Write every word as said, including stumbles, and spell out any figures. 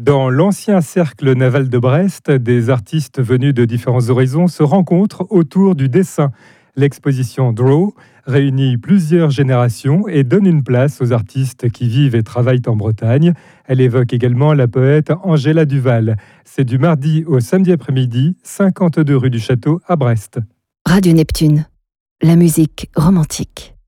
Dans l'ancien cercle naval de Brest, des artistes venus de différents horizons se rencontrent autour du dessin. L'exposition Draw réunit plusieurs générations et donne une place aux artistes qui vivent et travaillent en Bretagne. Elle évoque également la poète Angela Duval. C'est du mardi au samedi après-midi, cinquante-deux rue du Château à Brest. Radio Neptune, la musique romantique.